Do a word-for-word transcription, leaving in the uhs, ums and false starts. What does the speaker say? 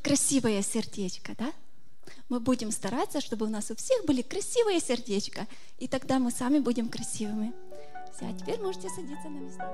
красивое сердечко, да? Мы будем стараться, чтобы у нас у всех были красивые сердечки, и тогда мы сами будем красивыми. Все, а теперь можете садиться на места.